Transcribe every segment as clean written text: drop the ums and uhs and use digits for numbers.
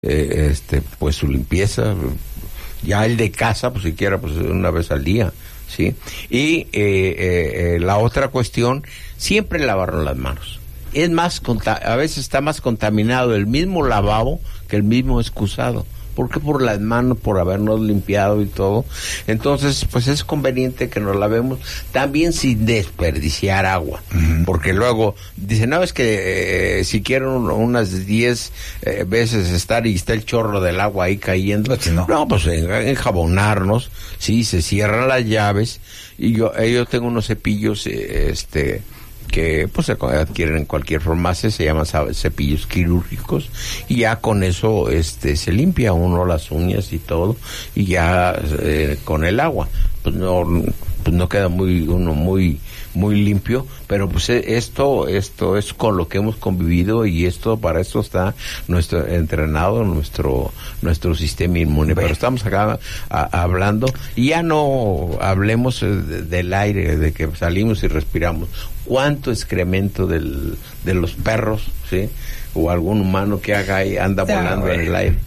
pues su limpieza, ya el de casa, pues siquiera pues una vez al día, ¿sí? Y la otra cuestión, siempre lavarnos las manos. Es más, a veces está más contaminado el mismo lavabo que el mismo excusado. ¿Por qué? Por las manos, por habernos limpiado y todo. Entonces, pues es conveniente que nos lavemos también sin desperdiciar agua. Uh-huh. Porque luego dicen, no, es que si quiero unas 10 veces estar y está el chorro del agua ahí cayendo. No, pues enjabonarnos, sí, se cierran las llaves. Y yo tengo unos cepillos, que pues se adquieren en cualquier farmacia, se llaman cepillos quirúrgicos, y ya con eso se limpia uno las uñas y todo, y ya con el agua pues no queda muy limpio, pero pues esto es con lo que hemos convivido, y para esto está entrenado nuestro sistema inmune. Pero estamos acá hablando, y ya no hablemos del aire, de que salimos y respiramos. ¿Cuánto excremento de los perros, sí? O algún humano que haga ahí, anda volando en el aire?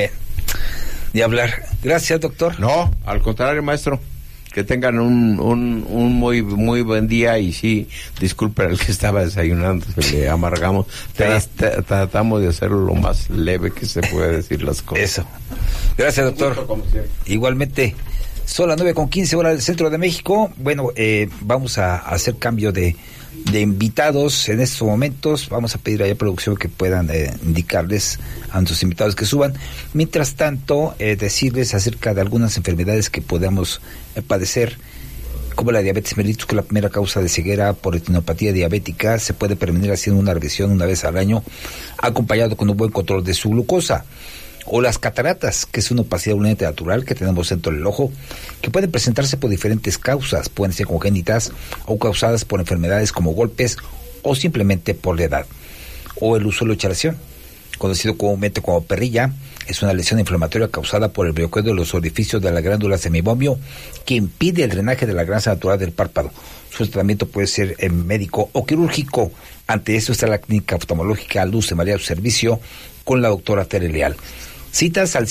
De hablar. Gracias, doctor. No, al contrario, maestro. Que tengan un muy muy buen día, y sí, disculpe al que estaba desayunando, se le amargamos. Tratamos de hacerlo lo más leve que se puede decir las cosas. Eso. Gracias, doctor. Igualmente. Son las 9:15 hora del centro de México. Bueno, vamos a hacer cambio de invitados en estos momentos. Vamos a pedir a la producción que puedan indicarles a nuestros invitados que suban. Mientras tanto, decirles acerca de algunas enfermedades que podamos padecer, como la diabetes mellitus, que es la primera causa de ceguera por retinopatía diabética. Se puede prevenir haciendo una revisión una vez al año, acompañado con un buen control de su glucosa. O las cataratas, que es una opacidad de un lente natural que tenemos dentro del ojo, que pueden presentarse por diferentes causas, pueden ser congénitas o causadas por enfermedades como golpes o simplemente por la edad. O el uso de la luxación, conocido comúnmente como perrilla, es una lesión inflamatoria causada por el bloqueo de los orificios de la glándula semibomio que impide el drenaje de la grasa natural del párpado. Su tratamiento puede ser médico o quirúrgico. Ante esto está la clínica oftalmológica Luz de María a su servicio con la doctora Tere Leal. Citas al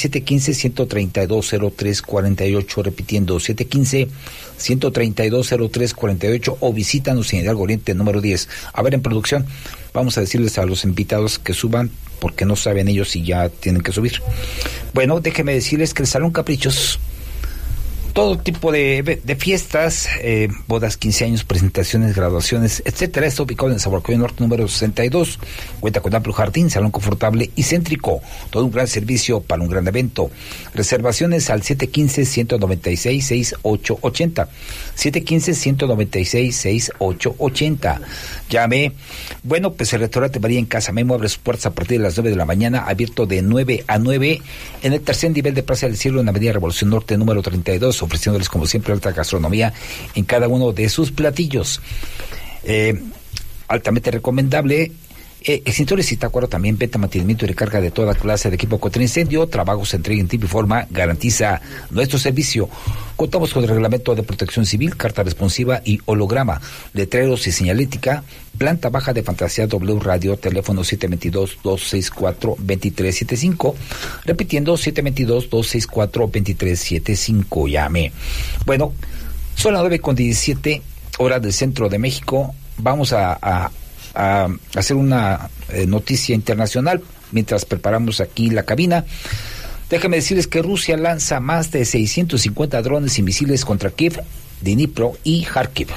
715-132-0348, repitiendo 715-132-0348, o visítanos en Hidalgo Oriente número 10. A ver, en producción, vamos a decirles a los invitados que suban, porque no saben ellos si ya tienen que subir. Bueno, déjenme decirles que el Salón Caprichos, todo tipo de fiestas, bodas, 15 años, presentaciones, graduaciones, etcétera. Está ubicado en Zahualcóyotl Norte número 62. Cuenta con amplio jardín, salón confortable y céntrico. Todo un gran servicio para un gran evento. Reservaciones al 715-196-6880. 715-196-6880. Llame. Bueno, pues el restaurante María en Casa Memo abre sus puertas a partir de las 9 de la mañana, abierto de 9 a 9 en el tercer nivel de Plaza del Cielo, en Avenida Revolución Norte número 32, ofreciéndoles como siempre alta gastronomía en cada uno de sus platillos. Altamente recomendable. Extintores Zitácuaro también, venta, mantenimiento y recarga de toda clase de equipo contra incendio, trabajos se entrega en tiempo y forma, garantiza nuestro servicio. Contamos con el reglamento de protección civil, carta responsiva y holograma, letreros y señalética. Planta baja de Fantasía W Radio, teléfono 722-264-2375, repitiendo 722-264-2375. Llame. Bueno, son las 9:17 horas del centro de México. Vamos a hacer una noticia internacional mientras preparamos aquí la cabina. Déjenme decirles que Rusia lanza más de 650 drones y misiles contra Kiev, Dnipro y Kharkiv.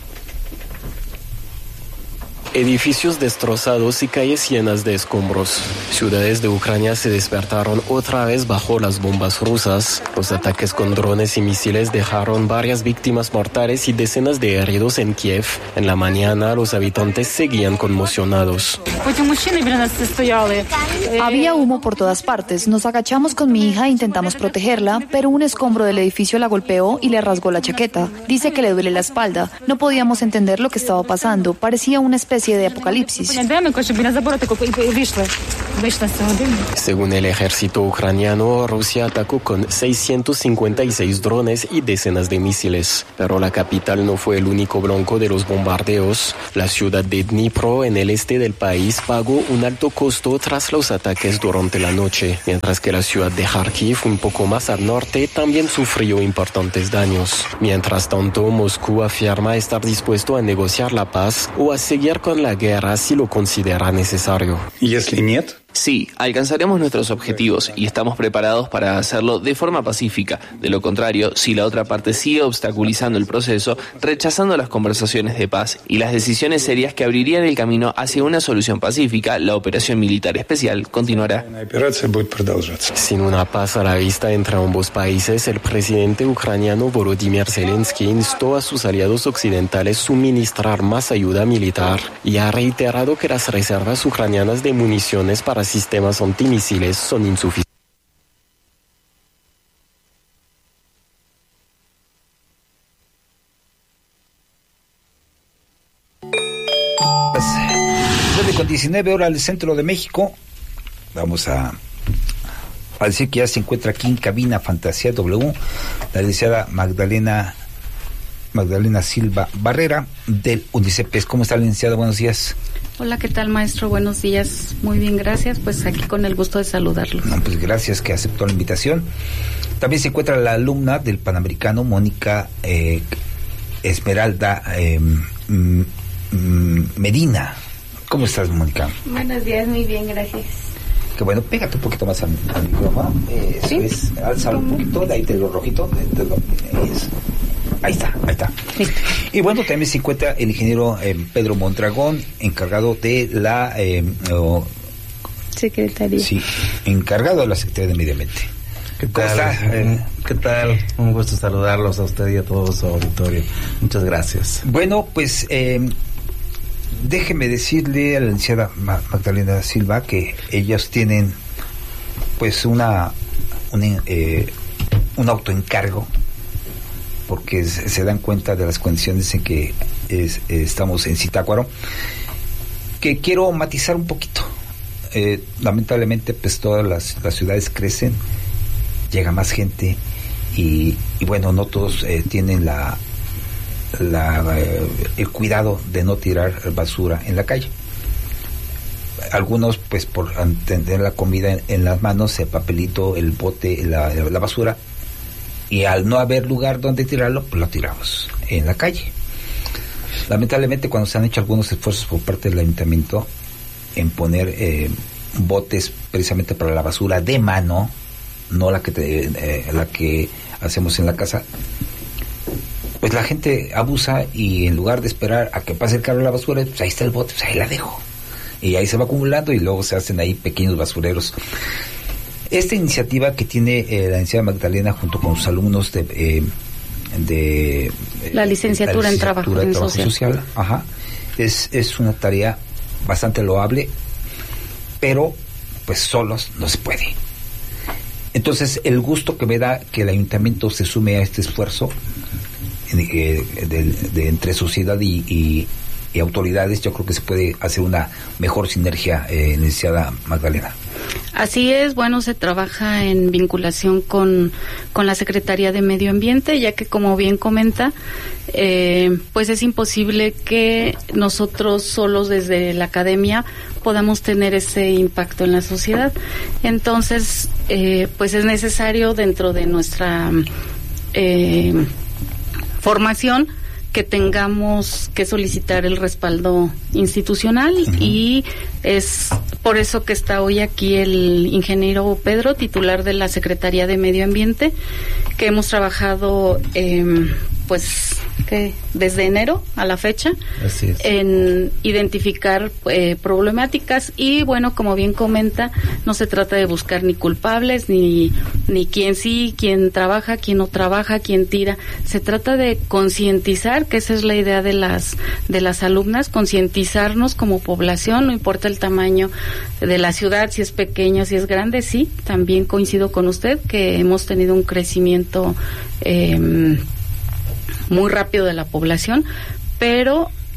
Edificios destrozados y calles llenas de escombros. Ciudades de Ucrania se despertaron otra vez bajo las bombas rusas. Los ataques con drones y misiles dejaron varias víctimas mortales y decenas de heridos en Kiev. En la mañana, los habitantes seguían conmocionados. Había humo por todas partes. Nos agachamos con mi hija e intentamos protegerla, pero un escombro del edificio la golpeó y le rasgó la chaqueta. Dice que le duele la espalda. No podíamos entender lo que estaba pasando. Parecía una especie especie de apocalipsis. Según el ejército ucraniano, Rusia atacó con 656 drones y decenas de misiles. Pero la capital no fue el único blanco de los bombardeos. La ciudad de Dnipro, en el este del país, pagó un alto costo tras los ataques durante la noche, mientras que la ciudad de Kharkiv, un poco más al norte, también sufrió importantes daños. Mientras tanto, Moscú afirma estar dispuesto a negociar la paz o a seguir con la guerra si lo considera necesario. Если нет, Sí, alcanzaremos nuestros objetivos y estamos preparados para hacerlo de forma pacífica. De lo contrario, si la otra parte sigue obstaculizando el proceso, rechazando las conversaciones de paz y las decisiones serias que abrirían el camino hacia una solución pacífica, la operación militar especial continuará. операция будет продолжаться. Sin una paz a la vista entre ambos países, el presidente ucraniano Volodymyr Zelensky instó a sus aliados occidentales suministrar más ayuda militar y ha reiterado que las reservas ucranianas de municiones para sistemas antimisiles son insuficientes. Pues, 9:19 horas del centro de México. Vamos a decir que ya se encuentra aquí en cabina Fantasía W la licenciada Magdalena Silva Barrera del UNICEPES. ¿Cómo está, licenciada? Buenos días. Hola, ¿qué tal, maestro? Buenos días. Muy bien, gracias. Pues aquí con el gusto de saludarlos. No, pues gracias que aceptó la invitación. También se encuentra la alumna del Panamericano, Mónica Esmeralda Medina. ¿Cómo estás, Mónica? Buenos días, muy bien, gracias. Que bueno, pégate un poquito más al micrófono. ¿Sí? Alza un poquito, de ahí de lo rojito. Ahí está. Sí. Y bueno, también se encuentra el ingeniero Pedro Mondragón, encargado de la Secretaría. Sí, encargado de la Secretaría de Medio Ambiente. ¿Qué tal? ¿Qué tal? Un gusto saludarlos a usted y a todo su auditorio. Muchas gracias. Bueno, pues déjeme decirle a la licenciada Magdalena Silva que ellos tienen pues un autoencargo, porque se dan cuenta de las condiciones en que estamos en Zitácuaro, que quiero matizar un poquito. Lamentablemente, pues todas las ciudades crecen, llega más gente y bueno, no todos tienen el cuidado de no tirar basura en la calle. Algunos, pues por tener la comida en las manos, el papelito, el bote, la basura, y al no haber lugar donde tirarlo, pues lo tiramos en la calle. Lamentablemente, cuando se han hecho algunos esfuerzos por parte del ayuntamiento en poner botes precisamente para la basura de mano, no la que hacemos en la casa, pues la gente abusa y en lugar de esperar a que pase el carro de la basura, pues ahí está el bote, pues ahí la dejo. Y ahí se va acumulando y luego se hacen ahí pequeños basureros. Esta iniciativa que tiene la licenciada Magdalena junto con sus alumnos de la licenciatura en Trabajo Social, es una tarea bastante loable, pero pues solos no se puede. Entonces, el gusto que me da que el ayuntamiento se sume a este esfuerzo de entre sociedad y autoridades, yo creo que se puede hacer una mejor sinergia, licenciada Magdalena. Así es, bueno, se trabaja en vinculación con la Secretaría de Medio Ambiente, ya que, como bien comenta, pues es imposible que nosotros solos desde la academia podamos tener ese impacto en la sociedad. Entonces, pues es necesario dentro de nuestra formación que tengamos que solicitar el respaldo institucional. Uh-huh. Y es por eso que está hoy aquí el ingeniero Pedro, titular de la Secretaría de Medio Ambiente, que hemos trabajado pues que desde enero a la fecha en identificar problemáticas y bueno, como bien comenta, no se trata de buscar ni culpables ni quién sí, quién trabaja, quién no trabaja, quién tira. Se trata de concientizar, que esa es la idea de las alumnas, concientizarnos como población, no importa el tamaño de la ciudad, si es pequeño, si es grande. Sí, también coincido con usted que hemos tenido un crecimiento muy rápido de la población, pero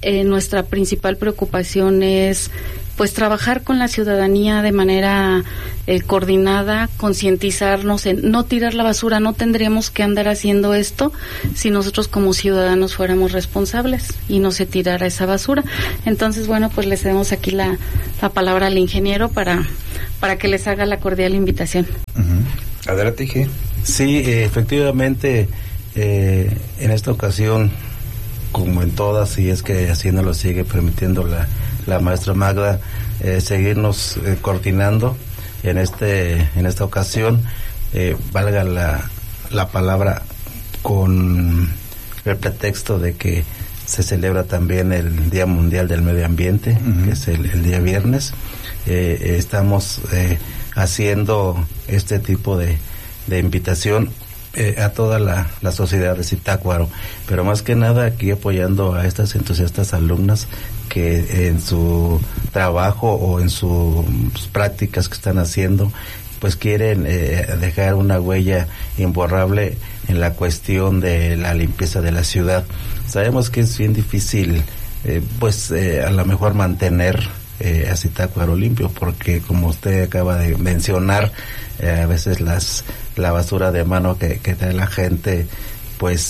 nuestra principal preocupación es pues trabajar con la ciudadanía de manera coordinada, concientizarnos en no tirar la basura. No tendríamos que andar haciendo esto si nosotros como ciudadanos fuéramos responsables y no se tirara esa basura. Entonces, bueno, pues le cedemos aquí la palabra al ingeniero para que les haga la cordial invitación. Uh-huh. Adelante, ingeniero. Sí, efectivamente, en esta ocasión, como en todas, si es que así nos lo sigue permitiendo la maestra Magda, seguirnos coordinando en esta ocasión, valga la palabra, con el pretexto de que se celebra también el Día Mundial del Medio Ambiente, uh-huh, que es el día viernes. Estamos haciendo este tipo de invitación a toda la sociedad de Zitácuaro, pero más que nada aquí apoyando a estas entusiastas alumnas que en su trabajo o en sus prácticas que están haciendo, pues quieren dejar una huella imborrable en la cuestión de la limpieza de la ciudad. Sabemos que es bien difícil, a lo mejor mantener a Zitácuaro limpio, porque como usted acaba de mencionar, a veces la basura de mano que trae la gente, pues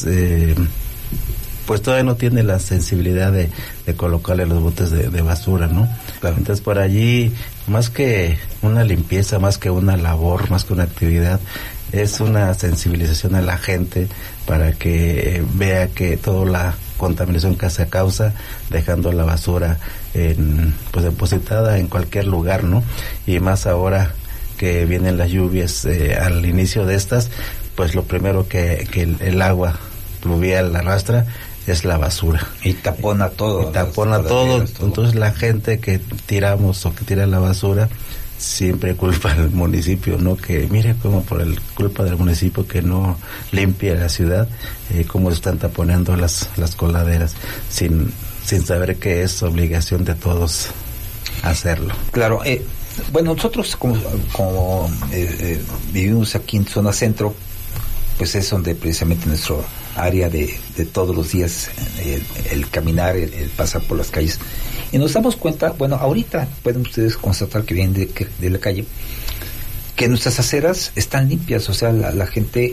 todavía no tiene la sensibilidad de colocarle los botes de basura, ¿no? Claro. Entonces por allí, más que una limpieza, más que una labor, más que una actividad, es una sensibilización a la gente para que vea que toda la contaminación que se causa dejando la basura depositada en cualquier lugar, ¿no? Y más ahora que vienen las lluvias, al inicio de estas, pues lo primero que el agua pluvial arrastra es la basura. Y tapona todo. Entonces la gente que tiramos o que tira la basura siempre culpa al municipio, ¿no? Que mire cómo por culpa del municipio que no limpia la ciudad, cómo están taponeando las coladeras sin saber que es obligación de todos hacerlo. Claro, bueno, nosotros como vivimos aquí en zona centro, pues es donde precisamente nuestro área de todos los días, el caminar, el pasar por las calles, y nos damos cuenta, bueno, ahorita pueden ustedes constatar que vienen de la calle, que nuestras aceras están limpias, o sea, la gente,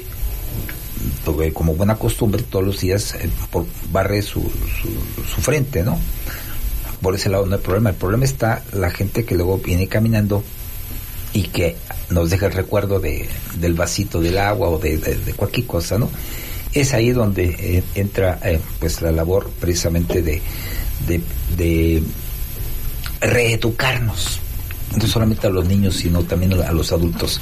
como buena costumbre, todos los días barre su frente, ¿no? Por ese lado no hay problema. El problema está la gente que luego viene caminando y que nos deja el recuerdo del vasito del agua o de cualquier cosa, ¿no? Es ahí donde entra pues la labor precisamente de reeducarnos, no solamente a los niños sino también a los adultos.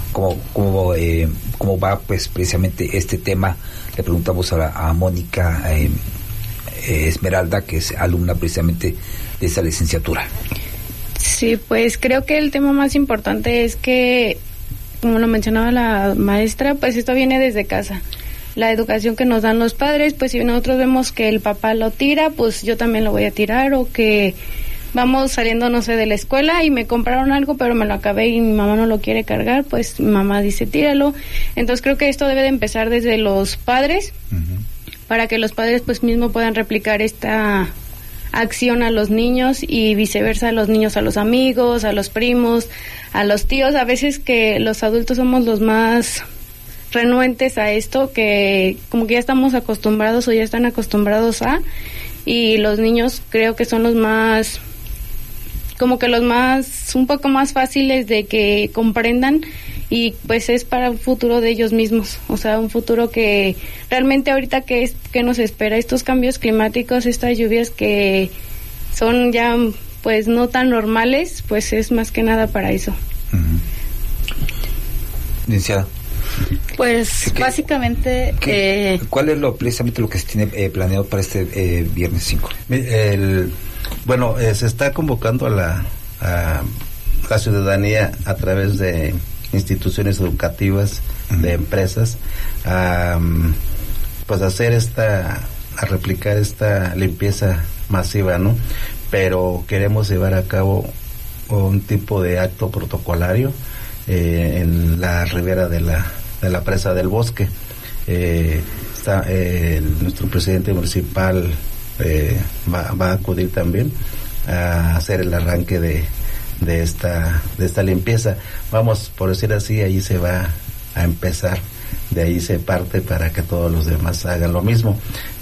¿Cómo va pues precisamente este tema? Le preguntamos a Mónica Esmeralda, que es alumna precisamente de esa licenciatura. Sí, pues creo que el tema más importante es que, como lo mencionaba la maestra, pues esto viene desde casa. La educación que nos dan los padres, pues si nosotros vemos que el papá lo tira, pues yo también lo voy a tirar, o que vamos saliendo, no sé, de la escuela y me compraron algo, pero me lo acabé y mi mamá no lo quiere cargar, pues mi mamá dice tíralo. Entonces creo que esto debe de empezar desde los padres, uh-huh, para que los padres pues mismo puedan replicar esta acción a los niños y viceversa, a los niños a los amigos, a los primos, a los tíos. A veces que los adultos somos los más renuentes a esto, que como que ya estamos acostumbrados o ya están acostumbrados y los niños creo que son los más, como que los más, un poco más fáciles de que comprendan, y pues es para un futuro de ellos mismos, o sea, un futuro que realmente ahorita que nos espera, estos cambios climáticos, estas lluvias que son ya pues no tan normales, pues es más que nada para eso. Uh-huh. Licenciada. Pues básicamente ¿cuál es precisamente lo que se tiene planeado para este viernes 5? Se está convocando a la ciudadanía a través de instituciones educativas, uh-huh, de empresas, pues a replicar esta limpieza masiva, ¿no? Pero queremos llevar a cabo un tipo de acto protocolario en la ribera de la presa del Bosque. Está nuestro presidente municipal, va a acudir también a hacer el arranque de esta limpieza. Vamos, por decir así, ahí se va a empezar, de ahí se parte para que todos los demás hagan lo mismo.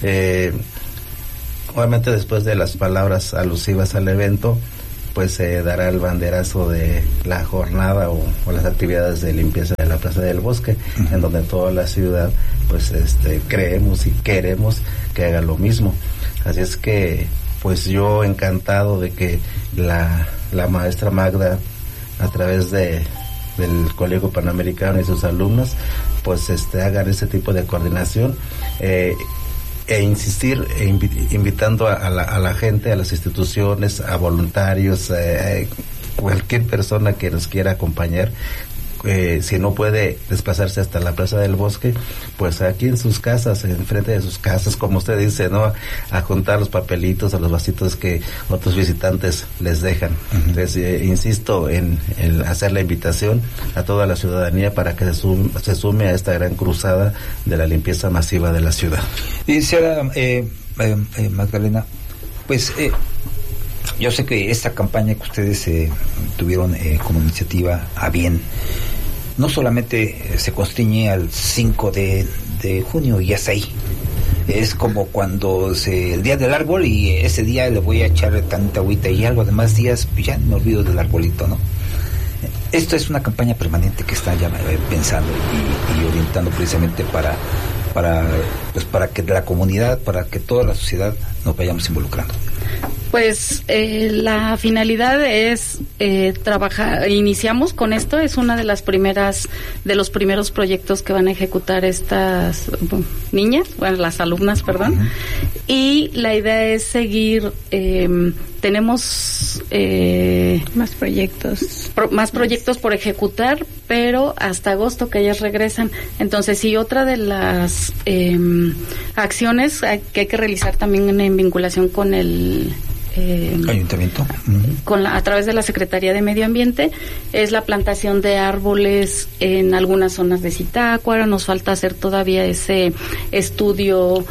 Obviamente después de las palabras alusivas al evento, pues se dará el banderazo de la jornada o las actividades de limpieza de la Plaza del Bosque, en donde toda la ciudad pues creemos y queremos que haga lo mismo. Así es que pues yo encantado de que la maestra Magda, a través del Colegio Panamericano y sus alumnos, pues hagan ese tipo de coordinación, e insistir, invitando a la gente, a las instituciones, a voluntarios, cualquier persona que nos quiera acompañar. Si no puede desplazarse hasta la Plaza del Bosque, pues aquí en sus casas, enfrente de sus casas, como usted dice, ¿no? A juntar los papelitos, a los vasitos que otros visitantes les dejan. Entonces, insisto en hacer la invitación a toda la ciudadanía para que se sume a esta gran cruzada de la limpieza masiva de la ciudad. Y Magdalena, pues yo sé que esta campaña que ustedes tuvieron como iniciativa a bien, no solamente se constriñe al 5 de junio y hasta ahí. Es como cuando el día del árbol, y ese día le voy a echar tanta agüita, y algo demás días pues ya me olvido del arbolito, ¿no? Esto es una campaña permanente que está ya pensando y orientando precisamente para que la comunidad, para que toda la sociedad nos vayamos involucrando. Pues la finalidad es trabajar. Iniciamos con esto, es una de los primeros proyectos que van a ejecutar estas niñas, bueno, las alumnas, perdón. Y la idea es seguir. Tenemos más proyectos por ejecutar, pero hasta agosto que ellas regresan. Entonces, sí, otra de las acciones que hay que realizar también en vinculación con el ayuntamiento, a través de la Secretaría de Medio Ambiente, es la plantación de árboles en algunas zonas de Zitácuaro. Nos falta hacer todavía ese estudio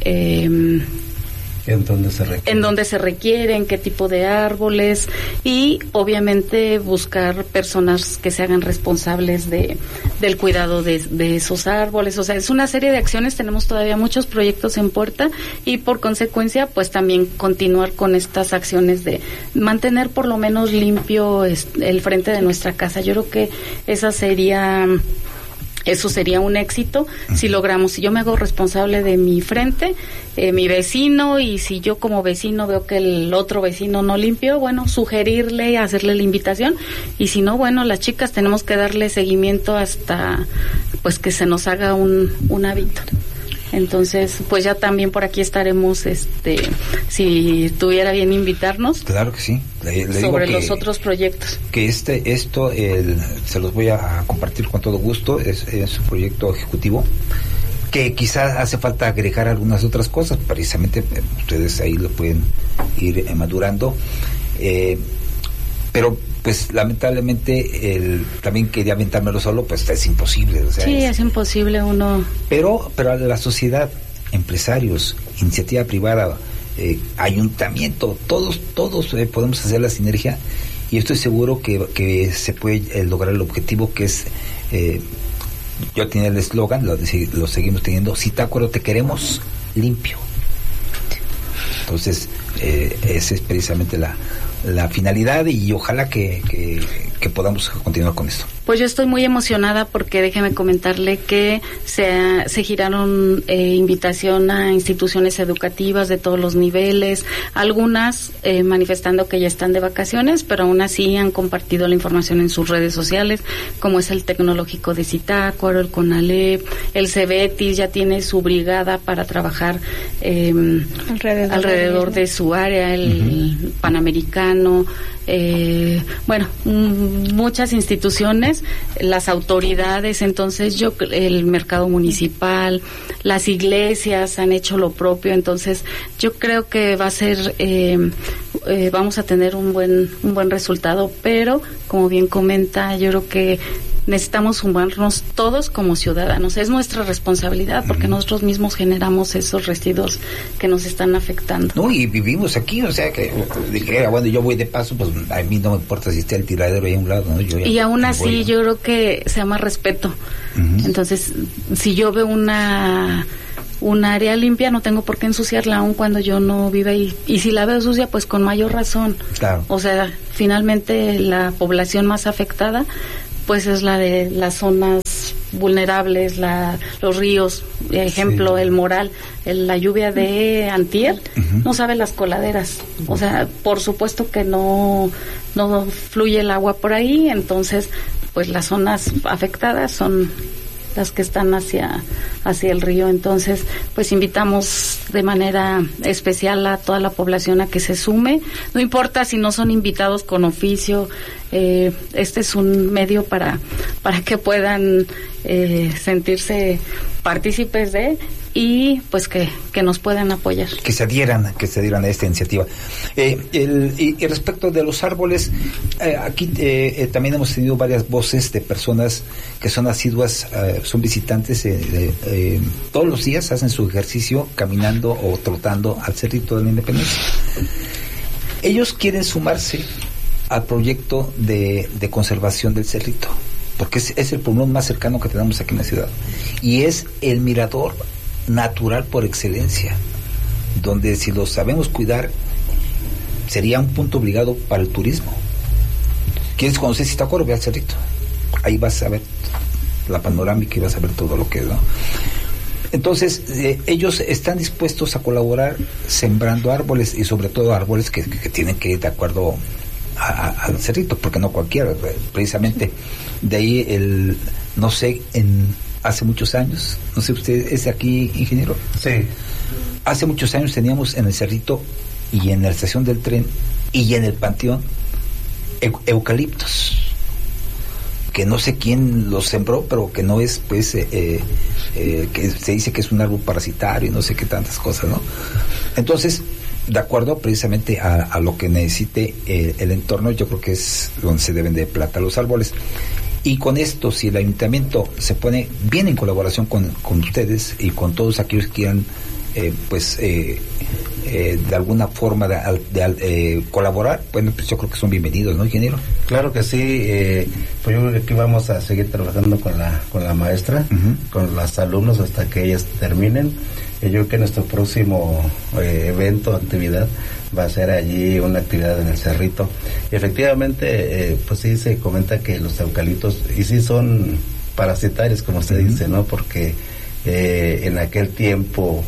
en dónde se requieren, qué tipo de árboles, y obviamente buscar personas que se hagan responsables del cuidado de esos árboles. O sea, es una serie de acciones. Tenemos todavía muchos proyectos en puerta, y por consecuencia pues también continuar con estas acciones de mantener por lo menos limpio el frente de nuestra casa. Yo creo que eso sería un éxito si logramos. Si yo me hago responsable de mi frente, mi vecino, y si yo como vecino veo que el otro vecino no limpió, bueno, sugerirle, hacerle la invitación, y si no, bueno, las chicas tenemos que darle seguimiento hasta pues que se nos haga un hábito. Entonces, pues ya también por aquí estaremos, si tuviera bien invitarnos. Claro que sí. Le sobre los otros proyectos. Que esto se los voy a compartir con todo gusto. Es un proyecto ejecutivo que quizás hace falta agregar algunas otras cosas. Precisamente ustedes ahí lo pueden ir madurando. Pero pues lamentablemente también quería aventármelo solo, pues es imposible. O sea, sí, es imposible uno. Pero la sociedad, empresarios, iniciativa privada, ayuntamiento, todos podemos hacer la sinergia, y estoy seguro que se puede lograr el objetivo, que es, yo tenía el eslogan, lo seguimos teniendo: Zitácuaro, te queremos limpio. Entonces, esa es precisamente la finalidad, y ojalá que podamos continuar con esto. Pues yo estoy muy emocionada porque déjeme comentarle que se giraron invitación a instituciones educativas de todos los niveles, algunas manifestando que ya están de vacaciones, pero aún así han compartido la información en sus redes sociales, como es el Tecnológico de Zitácuaro, el CONALEP, el CEBETIS ya tiene su brigada para trabajar alrededor de su área, el Panamericano, bueno, muchas instituciones, las autoridades. Entonces el mercado municipal, las iglesias han hecho lo propio. Entonces yo creo que va a ser, vamos a tener un buen resultado, pero como bien comenta, yo creo que necesitamos sumarnos todos como ciudadanos. Es nuestra responsabilidad porque nosotros mismos generamos esos residuos que nos están afectando. No, y vivimos aquí, o sea que bueno, yo voy de paso, pues a mí no me importa si está el tiradero ahí a un lado, ¿no? Y aún así yo creo que se llama respeto. Entonces, si yo veo un área limpia, no tengo por qué ensuciarla aun cuando yo no viva ahí. Y si la veo sucia, pues con mayor razón. Claro. O sea, finalmente la población más afectada, pues es la de las zonas vulnerables, los ríos, ejemplo, el Moral, la lluvia de antier, no sabe las coladeras. O sea, por supuesto que no fluye el agua por ahí, entonces, pues las zonas afectadas son las que están hacia el río. Entonces, pues invitamos de manera especial a toda la población a que se sume, no importa si no son invitados con oficio, este es un medio para que puedan sentirse partícipes de, y pues que nos puedan apoyar. Que se adhieran a esta iniciativa. Y respecto de los árboles, aquí también hemos tenido varias voces de personas que son asiduas, son visitantes, todos los días hacen su ejercicio caminando o trotando al Cerrito de la Independencia. Ellos quieren sumarse al proyecto de conservación del Cerrito, porque es el pulmón más cercano que tenemos aquí en la ciudad, y es el mirador natural por excelencia, donde si lo sabemos cuidar sería un punto obligado para el turismo. ¿Quieres conocer Zitácuaro? Ve al Cerrito, ahí vas a ver la panorámica y vas a ver todo lo que es, ¿no? Entonces ellos están dispuestos a colaborar sembrando árboles, y sobre todo árboles que tienen que ir de acuerdo al Cerrito, porque no cualquiera. Precisamente de ahí no sé, hace muchos años, no sé, ¿usted es aquí, ingeniero? Sí. Hace muchos años teníamos en el Cerrito y en la estación del tren y en el panteón eucaliptos, que no sé quién los sembró, pero que no es, pues, que se dice que es un árbol parasitario y no sé qué tantas cosas, ¿no? Entonces, de acuerdo precisamente a lo que necesite el entorno, yo creo que es donde se deben de plantar los árboles. Y con esto, si el ayuntamiento se pone bien en colaboración con ustedes y con todos aquellos que quieran, de alguna forma de colaborar, bueno, pues yo creo que son bienvenidos, ¿no, ingeniero? Claro que sí. Pues yo creo que aquí vamos a seguir trabajando con la maestra, con los alumnos hasta que ellas terminen. Yo creo que nuestro próximo evento, actividad, va a ser allí una actividad en el Cerrito. Y efectivamente, pues sí se comenta que los eucaliptos, y sí son parasitarios, como usted dice, ¿no? Porque en aquel tiempo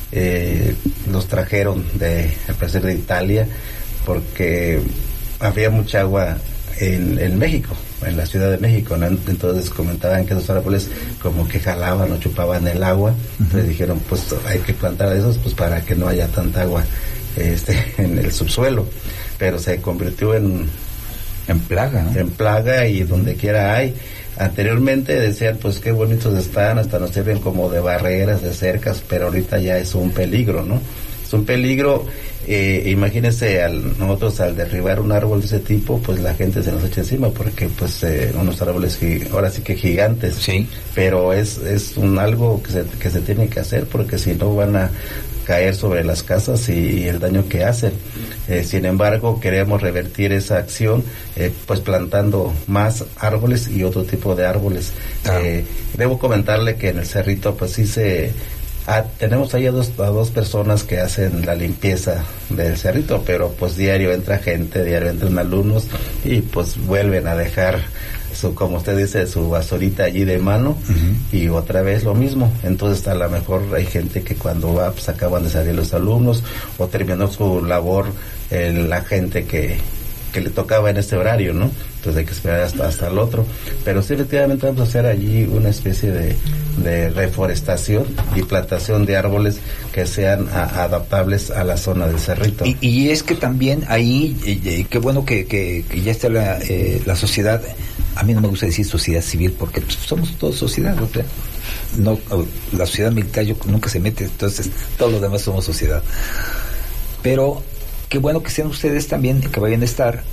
los trajeron al parecer de Italia, porque había mucha agua en México, en la Ciudad de México, ¿no? Entonces comentaban que esos árboles como que jalaban o chupaban el agua. Entonces dijeron, pues hay que plantar esos, pues para que no haya tanta agua en el subsuelo. Pero se convirtió en plaga, ¿no? En plaga, y donde quiera hay. Anteriormente decían, pues qué bonitos están, hasta nos sirven como de barreras, de cercas, pero ahorita ya es un peligro, ¿no? Es un peligro. Imagínense nosotros al derribar un árbol de ese tipo, pues la gente se nos echa encima, porque pues unos árboles ahora sí que gigantes, sí, pero es algo que se tiene que hacer, porque si no van a caer sobre las casas y el daño que hacen. Sin embargo, queremos revertir esa acción, pues plantando más árboles y otro tipo de árboles. Debo comentarle que en el Cerrito, pues sí tenemos ahí a dos personas que hacen la limpieza del Cerrito, pero pues diario entra gente, diario entran alumnos, y pues vuelven a dejar como usted dice, su basurita allí de mano, y otra vez lo mismo. Entonces a lo mejor hay gente que cuando va, pues acaban de salir los alumnos, o terminó su labor la gente que le tocaba en este horario, ¿no? Entonces hay que esperar hasta el otro. Pero sí, efectivamente vamos a hacer allí una especie de reforestación y plantación de árboles que sean adaptables a la zona del Cerrito. Y es que también ahí, qué bueno que ya está la sociedad. A mí no me gusta decir sociedad civil, porque pues, somos todos sociedad, ¿no? No, la sociedad militar nunca se mete, entonces todos los demás somos sociedad. Pero qué bueno que sean ustedes también, que vayan a estar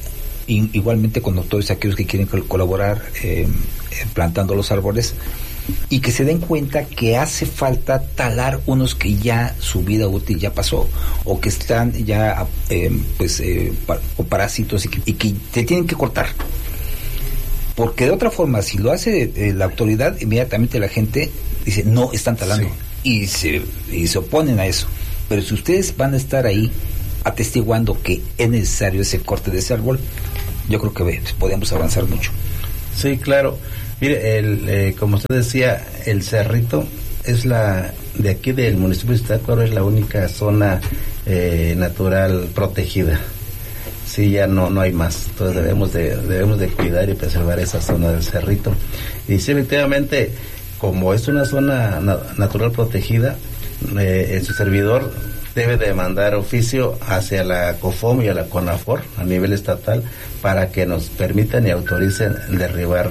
igualmente con todos aquellos que quieren colaborar plantando los árboles, y que se den cuenta que hace falta talar unos que ya su vida útil ya pasó, o que están ya con parásitos y que te tienen que cortar. Porque de otra forma, si lo hace la autoridad, inmediatamente la gente dice, no, están talando, y se oponen a eso. Pero si ustedes van a estar ahí atestiguando que es necesario ese corte de ese árbol, yo creo que podemos avanzar mucho. Sí, claro. Mire, como usted decía, el Cerrito es de aquí del municipio de Zitácuaro, es la única zona natural protegida. Sí, ya no hay más. Entonces debemos de cuidar y preservar esa zona del Cerrito. Y sí, efectivamente, como es una zona natural protegida, su servidor debe de mandar oficio hacia la COFOM y a la CONAFOR a nivel estatal para que nos permitan y autoricen derribar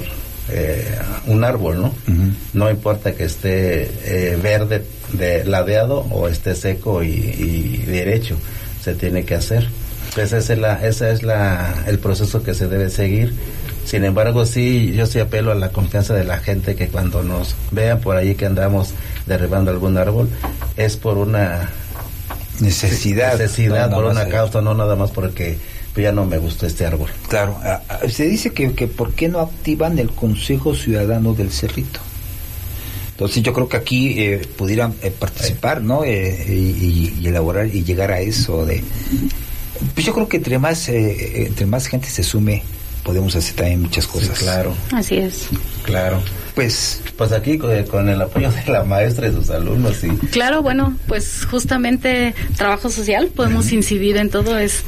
un árbol, ¿no? Uh-huh. No importa que esté verde, ladeado, o esté seco y derecho, se tiene que hacer. Pues ese es el proceso que se debe seguir. Sin embargo, sí, yo sí apelo a la confianza de la gente, que cuando nos vean por ahí que andamos derribando algún árbol, es por una necesidad, por una causa, no nada más porque ya no me gustó este árbol. Claro, se dice que ¿por qué no activan el Consejo Ciudadano del Cerrito? Entonces yo creo que aquí pudieran participar, ¿no? Y elaborar y llegar a eso pues yo creo que entre más gente se sume, podemos hacer también muchas cosas. Sí, claro. Así es. Claro. Pues aquí con el apoyo de la maestra y sus alumnos, sí. Claro, bueno, pues justamente trabajo social, podemos incidir en todo, es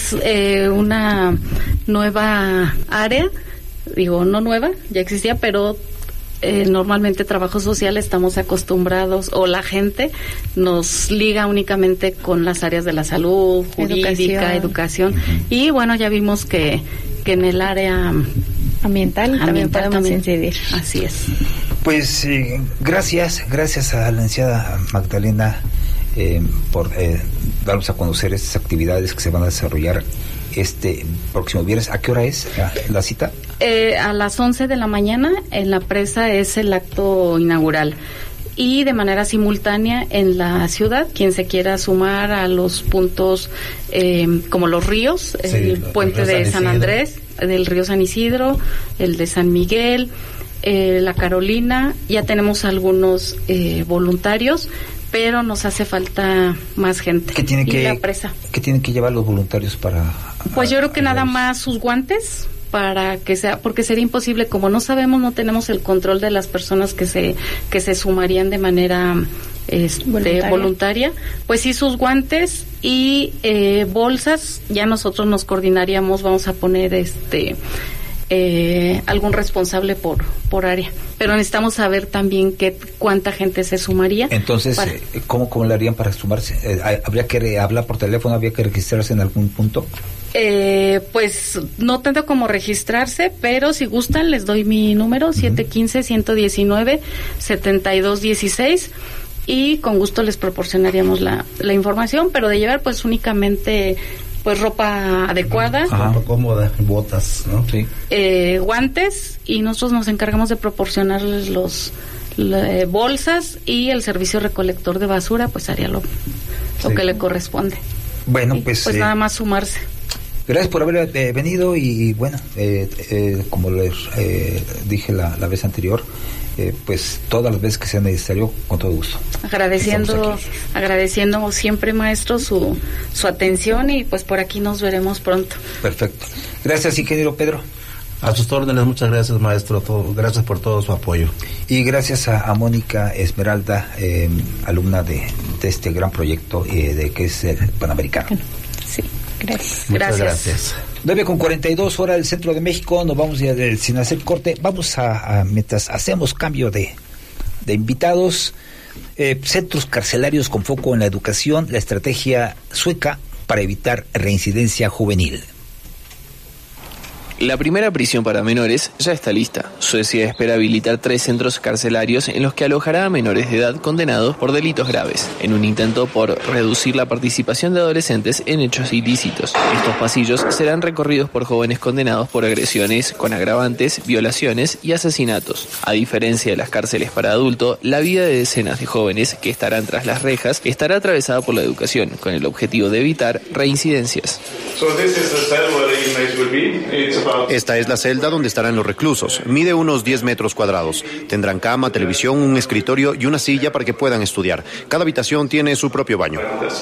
una nueva área, digo, no nueva, ya existía, pero normalmente trabajo social estamos acostumbrados, o la gente nos liga únicamente con las áreas de la salud, jurídica, educación. Y bueno, ya vimos que en el área ambiental también podemos incidir. Así es. Pues gracias a la licenciada Magdalena por darnos a conocer estas actividades que se van a desarrollar este próximo viernes. ¿A qué hora es la cita? A las 11 de la mañana en la presa es el acto inaugural. Y de manera simultánea en la ciudad, quien se quiera sumar a los puntos como los ríos, el puente de San Andrés, del río San Isidro, el de San Miguel, la Carolina, ya tenemos algunos voluntarios, pero nos hace falta más gente. ¿Qué tienen que llevar los voluntarios para...? Pues yo creo que nada más sus guantes, para que sea, porque sería imposible, como no sabemos, no tenemos el control de las personas que se sumarían de manera voluntaria, pues sí, sus guantes y bolsas. Ya nosotros nos coordinaríamos, vamos a poner algún responsable por área, pero necesitamos saber también cuánta gente se sumaría. Entonces, ¿cómo le harían para sumarse? ¿Habría que hablar por teléfono? ¿Habría que registrarse en algún punto? Pues no tanto como registrarse, pero si gustan les doy mi número, 715-119-7216, y con gusto les proporcionaríamos la información, pero de llevar pues únicamente pues ropa adecuada, ropa cómoda, botas, ¿no? Sí. Guantes, y nosotros nos encargamos de proporcionarles bolsas, y el servicio recolector de basura pues haría lo que le corresponde. Bueno, pues nada más sumarse. Gracias por haber venido, y bueno, como les dije la vez anterior, pues todas las veces que sea necesario, con todo gusto. Agradeciendo siempre, maestro, su atención, y pues por aquí nos veremos pronto. Perfecto. Gracias, ingeniero Pedro. A sus órdenes, muchas gracias, maestro. Gracias por todo su apoyo. Y gracias a Mónica Esmeralda, alumna de este gran proyecto que es el Panamericano. Sí. Gracias. Muchas gracias. 9:42 hora del Centro de México. Nos vamos ya sin hacer corte. Vamos mientras hacemos cambio de invitados, centros carcelarios con foco en la educación, la estrategia sueca para evitar reincidencia juvenil. La primera prisión para menores ya está lista. Suecia espera habilitar 3 centros carcelarios en los que alojará a menores de edad condenados por delitos graves, en un intento por reducir la participación de adolescentes en hechos ilícitos. Estos pasillos serán recorridos por jóvenes condenados por agresiones con agravantes, violaciones y asesinatos. A diferencia de las cárceles para adultos, la vida de decenas de jóvenes que estarán tras las rejas estará atravesada por la educación, con el objetivo de evitar reincidencias. Esta es la celda donde estarán los reclusos. Mide unos 10 metros cuadrados. Tendrán cama, televisión, un escritorio y una silla para que puedan estudiar. Cada habitación tiene su propio baño.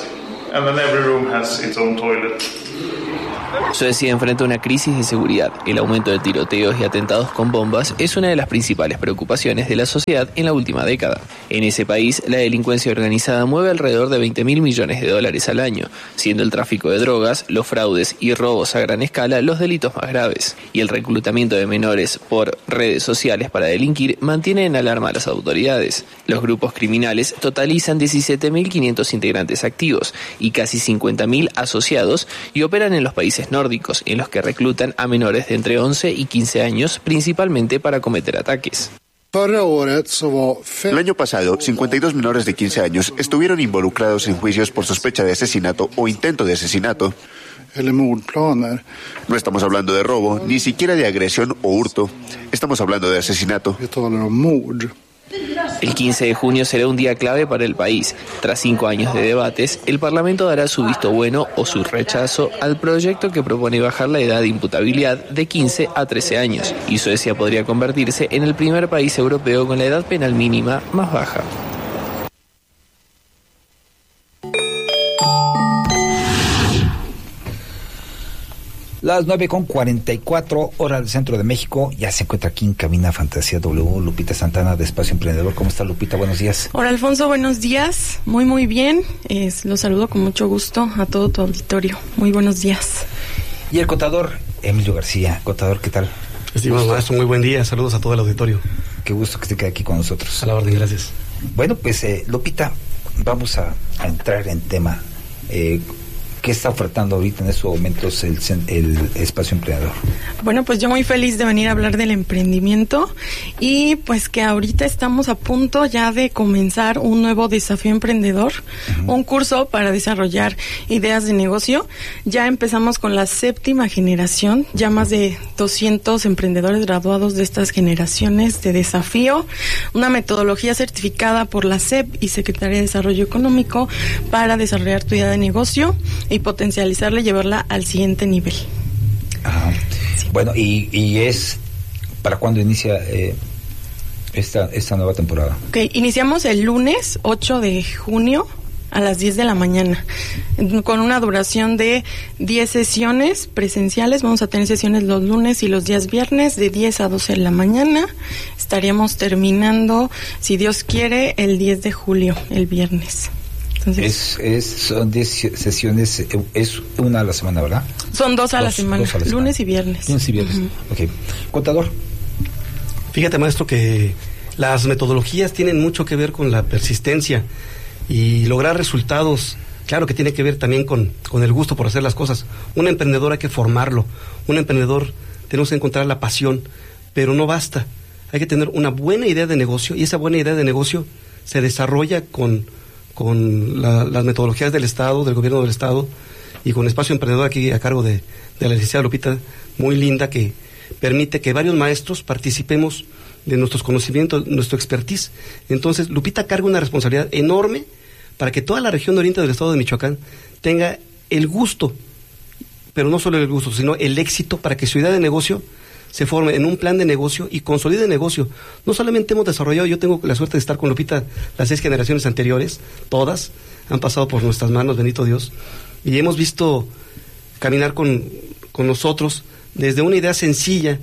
Suecia enfrenta una crisis de seguridad. El aumento de tiroteos y atentados con bombas es una de las principales preocupaciones de la sociedad en la última década. En ese país, la delincuencia organizada mueve alrededor de $20.000 millones al año, siendo el tráfico de drogas, los fraudes y robos a gran escala los delitos más graves. Y el reclutamiento de menores por redes sociales para delinquir mantiene en alarma a las autoridades. Los grupos criminales totalizan 17.500 integrantes activos y casi 50.000 asociados y operan en los países nórdicos, en los que reclutan a menores de entre 11 y 15 años, principalmente para cometer ataques. El año pasado, 52 menores de 15 años estuvieron involucrados en juicios por sospecha de asesinato o intento de asesinato. No estamos hablando de robo, ni siquiera de agresión o hurto. Estamos hablando de asesinato. El 15 de junio será un día clave para el país. Tras 5 años de debates, el Parlamento dará su visto bueno o su rechazo al proyecto que propone bajar la edad de imputabilidad de 15 a 13 años, y Suecia podría convertirse en el primer país europeo con la edad penal mínima más baja. Las 9:44 horas del centro de México. Ya se encuentra aquí en Cabina Fantasía W Lupita Santana de Espacio Emprendedor. ¿Cómo está, Lupita? Buenos días. Hola, Alfonso, buenos días. Muy bien. Los saludo con mucho gusto a todo tu auditorio. Muy buenos días. Y el contador Emilio García. Contador, ¿qué tal? Estimado maestro, muy buen día. Saludos a todo el auditorio. Qué gusto que esté aquí con nosotros. A la orden, gracias. Bueno, pues Lupita, vamos a entrar en tema. ¿Qué está ofertando ahorita en estos momentos el Espacio Emprendedor? Bueno, pues yo muy feliz de venir a hablar del emprendimiento y pues que ahorita estamos a punto ya de comenzar un nuevo desafío emprendedor, un curso para desarrollar ideas de negocio. Ya empezamos con la 7ª generación, ya más de 200 emprendedores graduados de estas generaciones de desafío, una metodología certificada por la SEP y Secretaría de Desarrollo Económico para desarrollar tu idea de negocio y potencializarla y llevarla al siguiente nivel. Sí. Bueno, y es ¿para cuándo inicia esta nueva temporada? Okay, iniciamos el lunes 8 de junio a las 10 de la mañana, con una duración de 10 sesiones presenciales. Vamos a tener sesiones los lunes y los días viernes de 10 a 12 de la mañana. Estaríamos terminando, si Dios quiere, el 10 de julio, el viernes. Entonces, son 10 sesiones, es una a la semana, ¿verdad? Son dos a la semana, lunes y viernes. Lunes y viernes, Ok. Contador. Fíjate, maestro, que las metodologías tienen mucho que ver con la persistencia y lograr resultados. Claro que tiene que ver también con el gusto por hacer las cosas. Un emprendedor hay que formarlo. Un emprendedor tenemos que encontrar la pasión, pero no basta. Hay que tener una buena idea de negocio y esa buena idea de negocio se desarrolla con las metodologías del Estado, del gobierno del Estado, y con Espacio Emprendedor aquí a cargo de la licenciada Lupita, muy linda, que permite que varios maestros participemos de nuestros conocimientos, nuestro expertise. Entonces, Lupita carga una responsabilidad enorme para que toda la región oriente del Estado de Michoacán tenga el gusto, pero no solo el gusto, sino el éxito para que su idea de negocio se forme en un plan de negocio y consolide el negocio. No solamente hemos desarrollado, yo tengo la suerte de estar con Lupita las 6 generaciones anteriores, todas han pasado por nuestras manos, bendito Dios, y hemos visto caminar con nosotros desde una idea sencilla,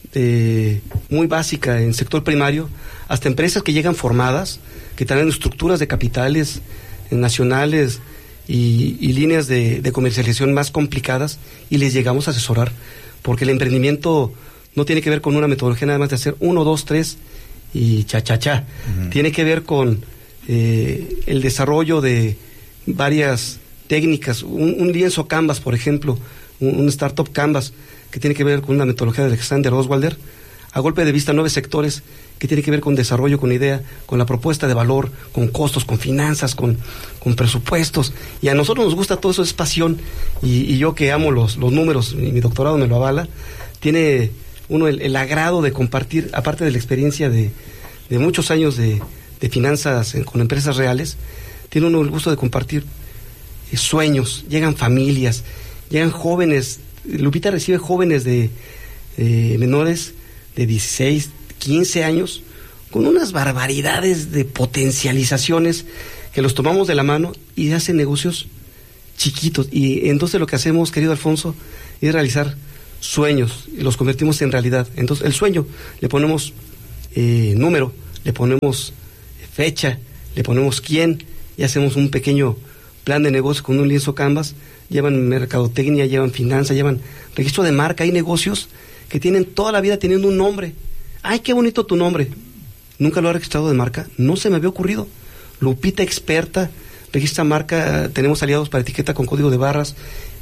muy básica en sector primario, hasta empresas que llegan formadas, que tienen estructuras de capitales nacionales y líneas de comercialización más complicadas, y les llegamos a asesorar, porque el emprendimiento no tiene que ver con una metodología nada más de hacer 1, 2, 3 y cha. Tiene que ver con el desarrollo de varias técnicas, un lienzo Canvas, por ejemplo, un startup Canvas, que tiene que ver con una metodología de Alexander Oswalder, a golpe de vista 9 sectores que tiene que ver con desarrollo, con idea, con la propuesta de valor, con costos, con finanzas, con presupuestos, y a nosotros nos gusta todo eso, es pasión, y yo que amo los números, mi doctorado me lo avala, tiene uno el agrado de compartir, aparte de la experiencia de muchos años de finanzas con empresas reales, tiene uno el gusto de compartir sueños, llegan familias, llegan jóvenes. Lupita recibe jóvenes de menores de 16, 15 años con unas barbaridades de potencializaciones que los tomamos de la mano y hacen negocios chiquitos. Y entonces lo que hacemos, querido Alfonso, es realizar sueños y los convertimos en realidad. Entonces el sueño le ponemos número, le ponemos fecha, le ponemos quién, y hacemos un pequeño plan de negocio con un lienzo Canvas. Llevan mercadotecnia, llevan finanzas, llevan registro de marca. Hay negocios que tienen toda la vida teniendo un nombre. ¡Ay, qué bonito tu nombre! Nunca lo ha registrado de marca. No se me había ocurrido. Lupita experta, registra marca. Tenemos aliados para etiqueta con código de barras,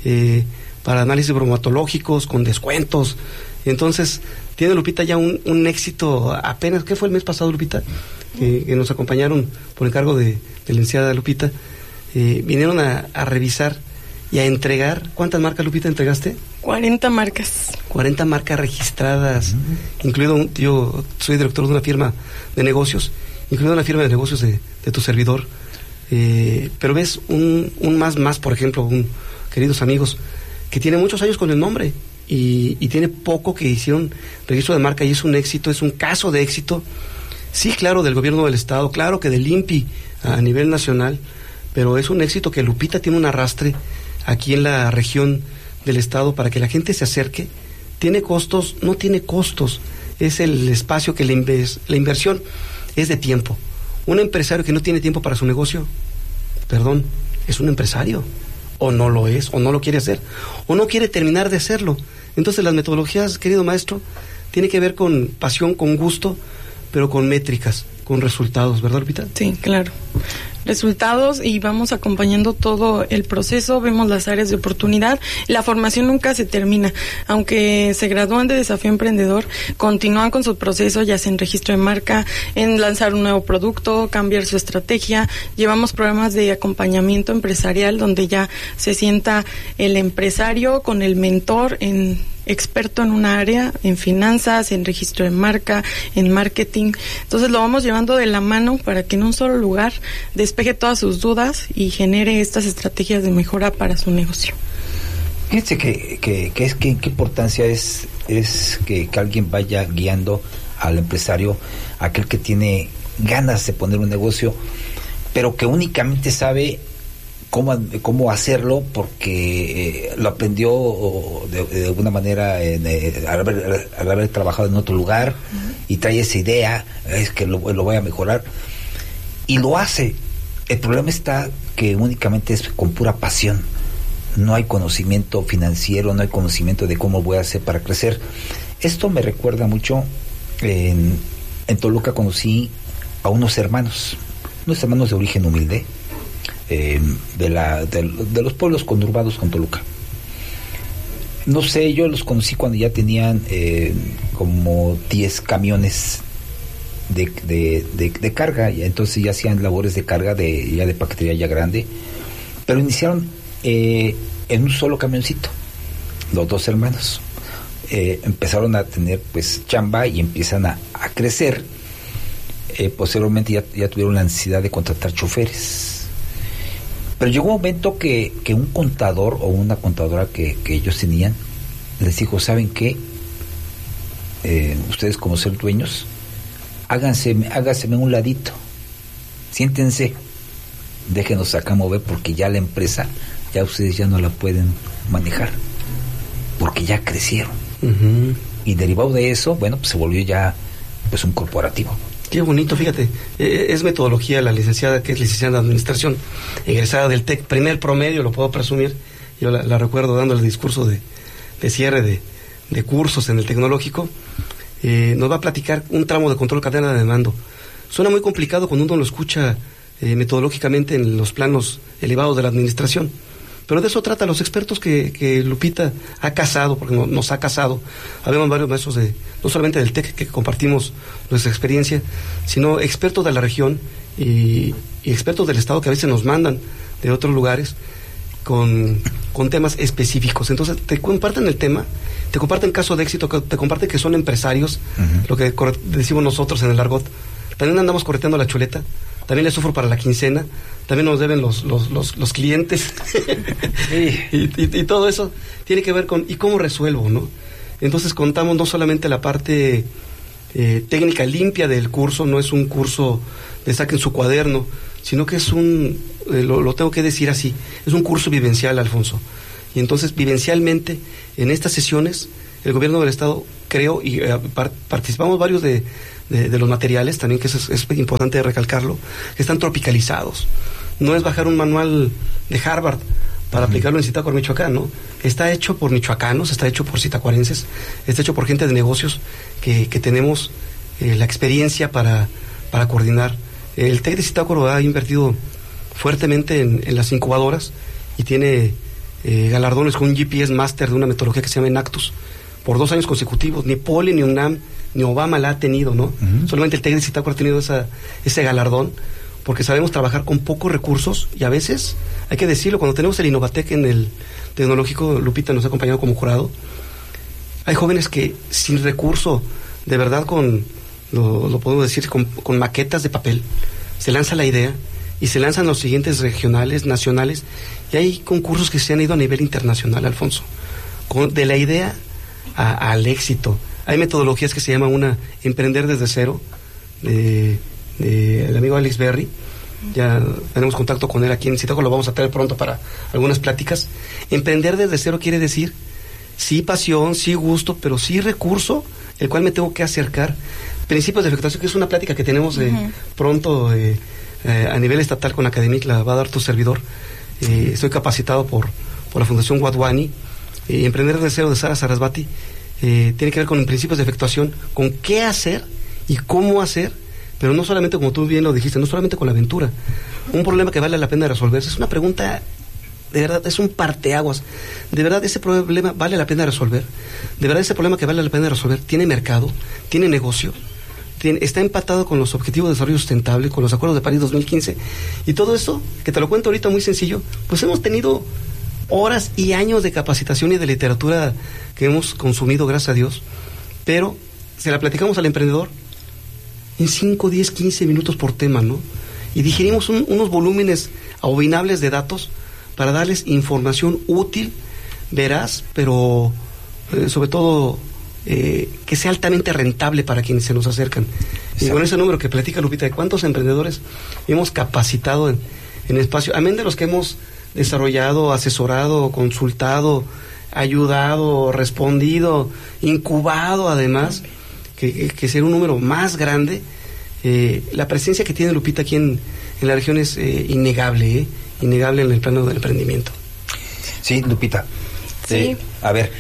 para análisis bromatológicos, con descuentos. Entonces, tiene Lupita ya un éxito apenas. ¿Qué fue el mes pasado, Lupita? Que nos acompañaron por encargo de la licenciada Lupita. Vinieron a revisar y a entregar. ¿Cuántas marcas, Lupita, entregaste? 40 marcas. 40 marcas registradas, incluido yo soy director de una firma de negocios, incluido una firma de negocios de tu servidor. Pero ves un más, por ejemplo, queridos amigos, que tiene muchos años con el nombre y tiene poco que hicieron registro de marca, y es un éxito, es un caso de éxito. Sí, claro, del gobierno del estado, claro que del INPI a nivel nacional, pero es un éxito que Lupita tiene un arrastre aquí en la región del estado para que la gente se acerque. ¿Tiene costos? No tiene costos. Es el espacio que la inversión es de tiempo. Un empresario que no tiene tiempo para su negocio, perdón, es un empresario. O no lo es, o no lo quiere hacer, o no quiere terminar de hacerlo. Entonces las metodologías, querido maestro, tiene que ver con pasión, con gusto, pero con métricas, con resultados, ¿verdad, Lupita? Sí, claro. Resultados, y vamos acompañando todo el proceso, vemos las áreas de oportunidad. La formación nunca se termina. Aunque se gradúan de Desafío Emprendedor, continúan con su proceso, ya sea en registro de marca, en lanzar un nuevo producto, cambiar su estrategia. Llevamos programas de acompañamiento empresarial donde ya se sienta el empresario con el mentor experto en una área, en finanzas, en registro de marca, en marketing. Entonces lo vamos llevando de la mano para que en un solo lugar despeje todas sus dudas y genere estas estrategias de mejora para su negocio. Fíjense que qué importancia es que alguien vaya guiando al empresario, aquel que tiene ganas de poner un negocio, pero que únicamente sabe cómo hacerlo porque lo aprendió de alguna manera al haber trabajado en otro lugar, y trae esa idea, es que lo voy a mejorar y lo hace. El problema está que únicamente es con pura pasión, no hay conocimiento financiero, no hay conocimiento de cómo voy a hacer para crecer. Esto me recuerda mucho, en Toluca conocí a unos hermanos de origen humilde, de los pueblos conurbados con Toluca. No sé, yo los conocí cuando ya tenían como 10 camiones de carga, y entonces ya hacían labores de carga de paquetería ya grande, pero iniciaron en un solo camioncito, los dos hermanos. Empezaron a tener pues chamba y empiezan a crecer. Posteriormente ya tuvieron la necesidad de contratar choferes. Pero llegó un momento que un contador o una contadora que ellos tenían les dijo: ¿saben qué? Ustedes, como ser dueños, háganseme un ladito, siéntense, déjenos acá mover, porque ya la empresa, ya ustedes ya no la pueden manejar, porque ya crecieron. Y derivado de eso, bueno, pues se volvió ya pues un corporativo. Qué bonito, fíjate, es metodología. La licenciada, que es licenciada en administración, egresada del TEC, primer promedio, lo puedo presumir. Yo la recuerdo dando el discurso de cierre de cursos en el tecnológico. Nos va a platicar un tramo de control cadena de mando. Suena muy complicado cuando uno lo escucha metodológicamente en los planos elevados de la administración, Pero de eso trata los expertos que Lupita ha casado, porque nos ha casado. Habemos varios maestros no solamente del TEC, que compartimos nuestra experiencia, sino expertos de la región y expertos del Estado que a veces nos mandan de otros lugares con temas específicos. Entonces te comparten el tema, te comparten caso de éxito, te comparten que son empresarios, lo que decimos nosotros en el argot. También andamos correteando la chuleta, también le sufro para la quincena, también nos deben los clientes. y todo eso tiene que ver con ¿y cómo resuelvo, no? Entonces contamos no solamente la parte técnica limpia del curso, no es un curso de saquen su cuaderno, sino que es lo tengo que decir así, es un curso vivencial, Alfonso. Y entonces vivencialmente en estas sesiones el gobierno del estado creó y participamos varios de los materiales, también que es importante recalcarlo, que están tropicalizados. No es bajar un manual de Harvard para aplicarlo en Zitácuaro, Michoacán, ¿no? Está hecho por michoacanos, está hecho por zitacuarenses, está hecho por gente de negocios que tenemos la experiencia para coordinar. El TEC de Zitácuaro ha invertido fuertemente en las incubadoras y tiene galardones con un GPS Master de una metodología que se llama Enactus por 2 años consecutivos. Ni Poli, ni UNAM, ni Obama la ha tenido, ¿no? Solamente el TEC de Zitácuaro ha tenido ese galardón, porque sabemos trabajar con pocos recursos y a veces, hay que decirlo, cuando tenemos el Innovatec en el tecnológico, Lupita nos ha acompañado como jurado, hay jóvenes que sin recurso, de verdad lo podemos decir, con maquetas de papel, se lanza la idea y se lanzan los siguientes regionales, nacionales, y hay concursos que se han ido a nivel internacional, Alfonso, de la idea al éxito. Hay metodologías que se llaman una Emprender desde cero, el amigo Alex Berry, ya tenemos contacto con él aquí en Zitácuaro, lo vamos a traer pronto para algunas pláticas. Emprender desde cero quiere decir sí pasión, sí gusto, pero sí recurso, el cual me tengo que acercar. Principios de efectuación, que es una plática que tenemos pronto a nivel estatal con Academic, la va a dar tu servidor. Estoy capacitado por la Fundación Wadhwani. Emprender desde cero de Sara Sarasvati tiene que ver con principios de efectuación, con qué hacer y cómo hacer, pero no solamente, como tú bien lo dijiste, no solamente con la aventura. Un problema que vale la pena resolverse, es una pregunta, de verdad, es un parteaguas. De verdad, ese problema vale la pena resolver. De verdad, ese problema que vale la pena resolver tiene mercado, tiene negocio, está empatado con los Objetivos de Desarrollo Sustentable, con los Acuerdos de París 2015. Y todo esto, que te lo cuento ahorita muy sencillo, pues hemos tenido horas y años de capacitación y de literatura que hemos consumido, gracias a Dios, pero se la platicamos al emprendedor en 5, 10, 15 minutos por tema, ¿no? Y digerimos unos volúmenes abominables de datos para darles información útil, veraz, pero sobre todo que sea altamente rentable para quienes se nos acercan. Exacto. Y con ese número que platica Lupita, de cuántos emprendedores hemos capacitado en espacio, amén de los que hemos desarrollado, asesorado, consultado, ayudado, respondido, incubado, además, que sea un número más grande. La presencia que tiene Lupita aquí en la región es innegable en el plano del emprendimiento. Sí, Lupita. Sí. A ver,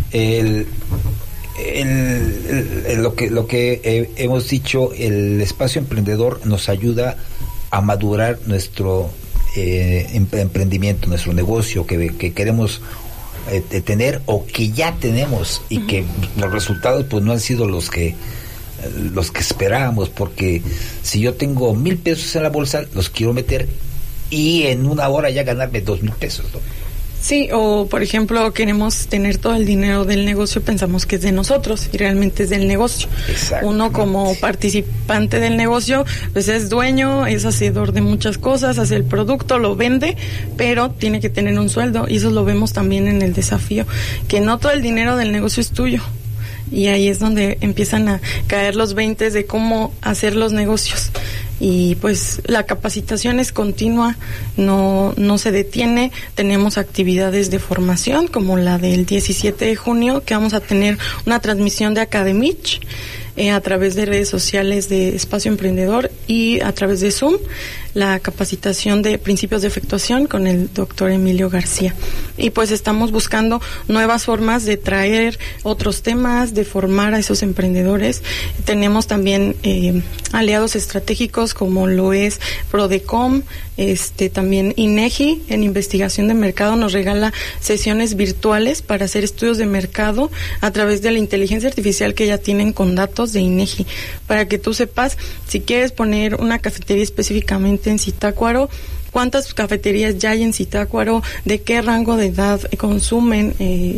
lo que hemos dicho, el espacio emprendedor nos ayuda a madurar nuestro emprendimiento, nuestro negocio que queremos tener o que ya tenemos, y que los resultados pues no han sido los que esperábamos, porque si yo tengo 1,000 pesos en la bolsa, los quiero meter y en una hora ya ganarme 2,000 pesos, ¿no? Sí, o por ejemplo queremos tener todo el dinero del negocio, pensamos que es de nosotros y realmente es del negocio. Uno como participante del negocio pues es dueño, es hacedor de muchas cosas, hace el producto, lo vende, pero tiene que tener un sueldo, y eso lo vemos también en el desafío, que no todo el dinero del negocio es tuyo. Y ahí es donde empiezan a caer los 20 de cómo hacer los negocios. Y pues la capacitación es continua, no se detiene. Tenemos actividades de formación como la del 17 de junio, que vamos a tener una transmisión de Academic, a través de redes sociales de Espacio Emprendedor y a través de Zoom, la capacitación de principios de efectuación con el doctor Emilio García. Y pues estamos buscando nuevas formas de traer otros temas, de formar a esos emprendedores. Tenemos también aliados estratégicos como lo es Prodecom, también INEGI en investigación de mercado nos regala sesiones virtuales para hacer estudios de mercado a través de la inteligencia artificial que ya tienen con datos de INEGI, para que tú sepas si quieres poner una cafetería específicamente en Zitácuaro, cuántas cafeterías ya hay en Zitácuaro, de qué rango de edad consumen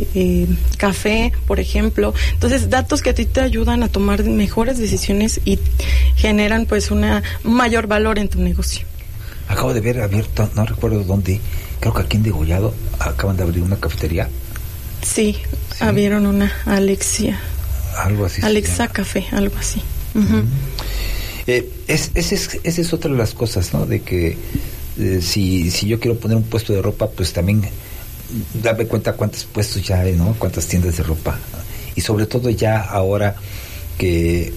café, por ejemplo. Entonces, datos que a ti te ayudan a tomar mejores decisiones y generan pues un mayor valor en tu negocio. Acabo de ver abierto, no recuerdo dónde, creo que aquí en Degollado acaban de abrir una cafetería. Sí, abrieron una Alexia. Algo así. Alexa Café, algo así. Uh-huh. Esa es otra de las cosas, ¿no? De que si yo quiero poner un puesto de ropa, pues también darme cuenta cuántos puestos ya hay, ¿no? Cuántas tiendas de ropa. Y sobre todo ya ahora que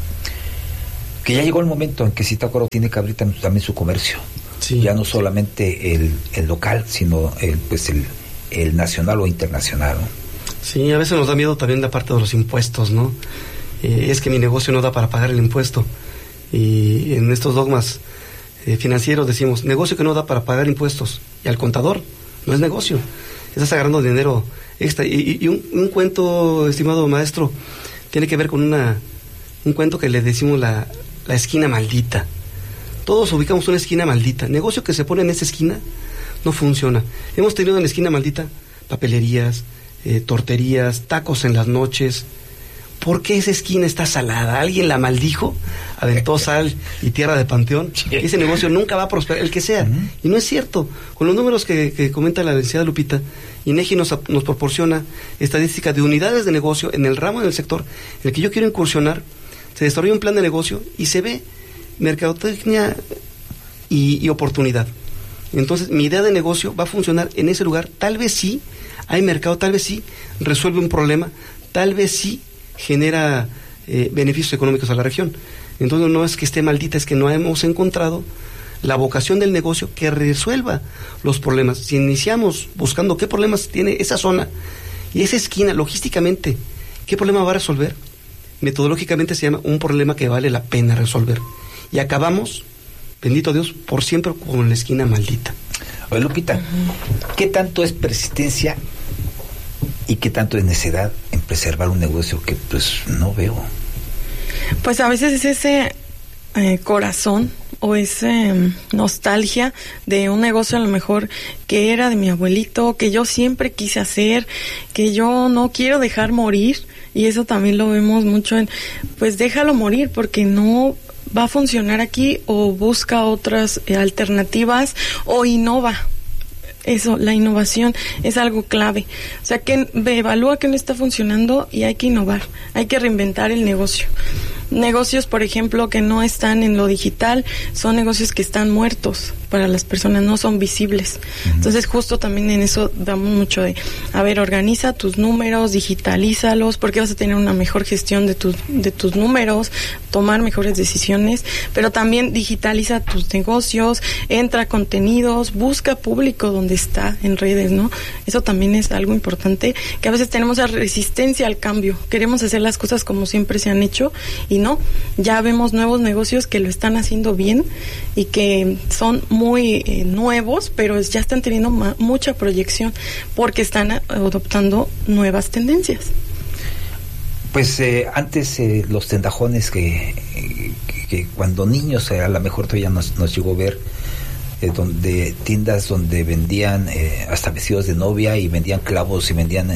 ya llegó el momento en que Zitácuaro tiene que abrir también su comercio. Sí. Ya no solamente el local, sino el nacional o internacional, ¿no? Sí, a veces nos da miedo también la parte de los impuestos, ¿no? Es que mi negocio no da para pagar el impuesto. Y en estos dogmas financieros decimos, negocio que no da para pagar impuestos. Y al contador, no es negocio. Estás agarrando dinero extra. Y un cuento, estimado maestro, tiene que ver con un cuento que le decimos la esquina maldita. Todos ubicamos una esquina maldita. Negocio que se pone en esa esquina no funciona. Hemos tenido en la esquina maldita papelerías, torterías, tacos en las noches. ¿Por qué esa esquina está salada? ¿Alguien la maldijo? Aventó sal y tierra de panteón. Ese negocio nunca va a prosperar, el que sea. Y no es cierto. Con los números que comenta la licenciada Lupita, INEGI nos proporciona estadística de unidades de negocio en el ramo, en el sector en el que yo quiero incursionar. Se desarrolla un plan de negocio y se ve mercadotecnia y oportunidad. Entonces, mi idea de negocio va a funcionar en ese lugar. Tal vez sí hay mercado, tal vez sí resuelve un problema, tal vez sí genera beneficios económicos a la región. Entonces, no es que esté maldita, es que no hemos encontrado la vocación del negocio que resuelva los problemas. Si iniciamos buscando qué problemas tiene esa zona y esa esquina, logísticamente, ¿qué problema va a resolver? Metodológicamente se llama un problema que vale la pena resolver. Y acabamos, bendito Dios, por siempre con la esquina maldita. Oye, Lupita, ¿qué tanto es persistencia y qué tanto es necedad en preservar un negocio que pues no veo? Pues a veces es ese corazón o esa nostalgia de un negocio a lo mejor que era de mi abuelito, que yo siempre quise hacer, que yo no quiero dejar morir, y eso también lo vemos mucho en, pues déjalo morir porque no va a funcionar aquí, o busca otras alternativas o innova. Eso, la innovación es algo clave. O sea, que evalúa que no está funcionando y hay que innovar, hay que reinventar el negocio. Negocios, por ejemplo, que no están en lo digital, son negocios que están muertos para las personas, no son visibles. Entonces, justo también en eso damos mucho de, a ver, organiza tus números, digitalízalos, porque vas a tener una mejor gestión de tus números, tomar mejores decisiones, pero también digitaliza tus negocios, entra a contenidos, busca público donde está en redes, ¿no? Eso también es algo importante, que a veces tenemos esa resistencia al cambio, queremos hacer las cosas como siempre se han hecho, y no, ya vemos nuevos negocios que lo están haciendo bien y que son muy nuevos, pero ya están teniendo mucha proyección porque están adoptando nuevas tendencias. Pues antes los tendajones que cuando niños a lo mejor todavía nos llegó a ver, donde tiendas donde vendían hasta vestidos de novia y vendían clavos y vendían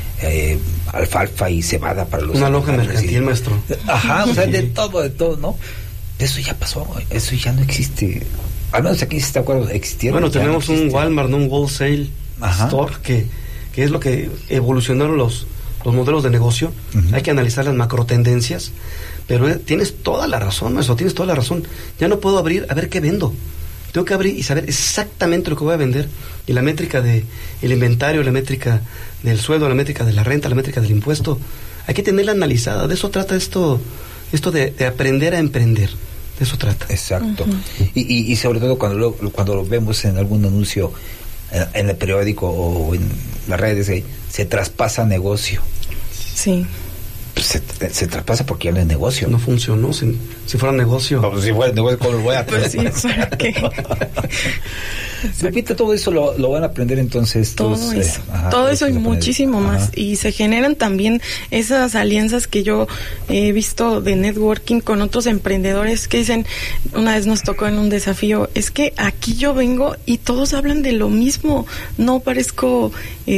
alfalfa y cebada para los una loja mercantil, maestro. Ajá, o sea, de todo, ¿no? Eso ya pasó, eso ya no existe. Al menos aquí está acuerdo, existieron. Bueno, tenemos un Walmart, ¿no? Un wholesale store que es lo que evolucionaron los modelos de negocio. Hay que analizar las macro tendencias, pero tienes toda la razón, maestro, tienes toda la razón. Ya no puedo abrir a ver qué vendo. Tengo que abrir y saber exactamente lo que voy a vender. Y la métrica del inventario, la métrica del sueldo, la métrica de la renta, la métrica del impuesto, hay que tenerla analizada. De eso trata esto Esto de aprender a emprender, de eso trata. Exacto. Y sobre todo cuando lo vemos en algún anuncio en el periódico o en las redes, se traspasa negocio. Sí. Pues se traspasa porque ya no es negocio. No funcionó. Si fuera negocio. No, pues si fuera negocio, ¿cómo lo voy a aprender? Pues sí, ¿para qué? Lupita, todo eso lo van a aprender entonces. Todo eso y muchísimo más. Y se generan también esas alianzas que yo he visto de networking con otros emprendedores que dicen, una vez nos tocó en un desafío, es que aquí yo vengo y todos hablan de lo mismo, no parezco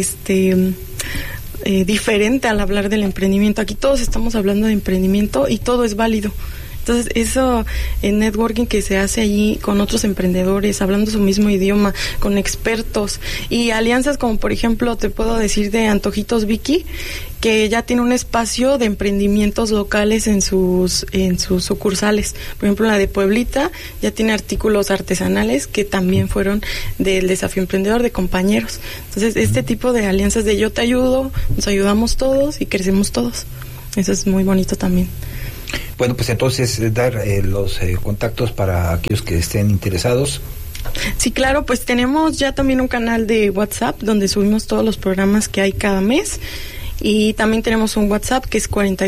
diferente al hablar del emprendimiento. Aquí todos estamos hablando de emprendimiento y todo es válido. Entonces, eso en networking que se hace allí con otros emprendedores, hablando su mismo idioma, con expertos y alianzas como, por ejemplo, te puedo decir de Antojitos Vicky, que ya tiene un espacio de emprendimientos locales en sus sucursales. Por ejemplo, la de Pueblita ya tiene artículos artesanales que también fueron del Desafío Emprendedor de compañeros. Entonces, este tipo de alianzas de yo te ayudo, nos ayudamos todos y crecemos todos. Eso es muy bonito también. Bueno, pues entonces dar los contactos para aquellos que estén interesados. Sí, claro, pues tenemos ya también un canal de WhatsApp donde subimos todos los programas que hay cada mes. Y también tenemos un WhatsApp que es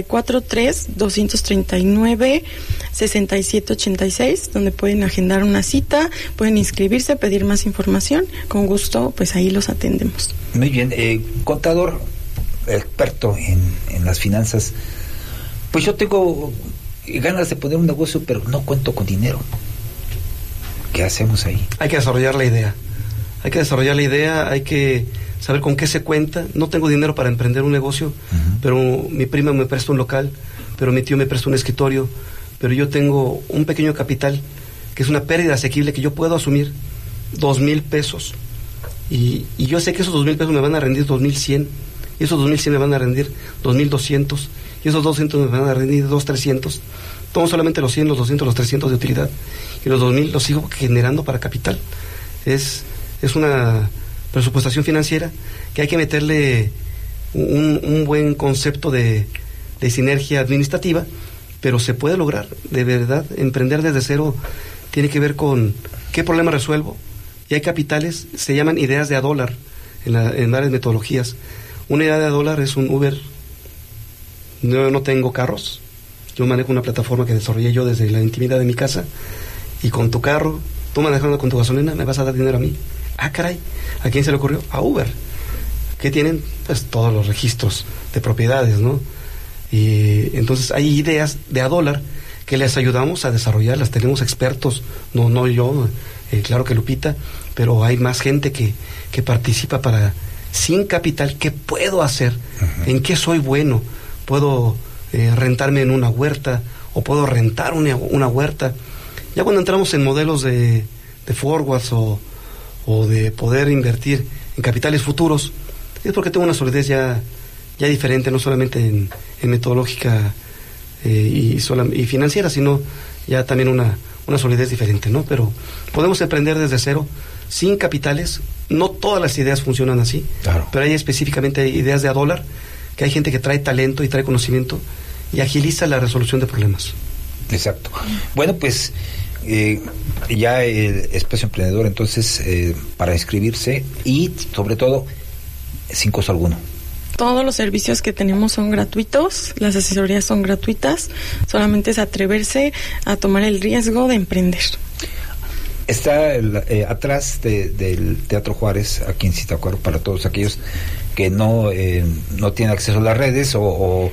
443-239-6786, donde pueden agendar una cita, pueden inscribirse, pedir más información. Con gusto, pues ahí los atendemos. Muy bien. Contador, experto en las finanzas, pues yo tengo ganas de poner un negocio, pero no cuento con dinero. ¿Qué hacemos ahí? Hay que desarrollar la idea. Hay que saber con qué se cuenta. No tengo dinero para emprender un negocio, pero mi prima me presta un local, pero mi tío me presta un escritorio, pero yo tengo un pequeño capital, que es una pérdida asequible que yo puedo asumir, 2,000 pesos. Y yo sé que esos 2,000 pesos me van a rendir 2,100, y esos 2,100 me van a rendir 2,200, y esos 200 me van a rendir 2,300. Tomo solamente los 100, los 200, los 300 de utilidad, y los 2,000 los sigo generando para capital. Es una presupuestación financiera que hay que meterle un buen concepto de sinergia administrativa, pero se puede lograr, de verdad. Emprender desde cero tiene que ver con qué problema resuelvo, y hay capitales, se llaman ideas de $, en varias metodologías. Una idea de $, es un Uber. No tengo carros, yo manejo una plataforma que desarrollé yo desde la intimidad de mi casa, y con tu carro, tú manejando con tu gasolina, me vas a dar dinero a mí. Ah, caray, ¿a quién se le ocurrió? A Uber, que tienen pues todos los registros de propiedades, ¿no? Y entonces hay ideas de $, que les ayudamos a desarrollarlas. Tenemos expertos, no yo, claro que Lupita, pero hay más gente que participa para, sin capital, ¿qué puedo hacer? ¿En qué soy bueno? ¿Puedo rentarme en una huerta? ¿O puedo rentar una huerta? Ya cuando entramos en modelos de forwards o de poder invertir en capitales futuros, es porque tengo una solidez ya diferente, no solamente en metodológica y financiera, sino ya también una solidez diferente, ¿no? Pero podemos emprender desde cero, sin capitales. No todas las ideas funcionan así, claro, pero hay específicamente ideas de $, que hay gente que trae talento y trae conocimiento y agiliza la resolución de problemas. Exacto. Bueno, pues ya el Espacio Emprendedor, entonces, para inscribirse, y sobre todo sin costo alguno. Todos los servicios que tenemos son gratuitos, las asesorías son gratuitas, solamente es atreverse a tomar el riesgo de emprender. Está atrás del Teatro Juárez, aquí en Zitácuaro, para todos aquellos que no tienen acceso a las redes o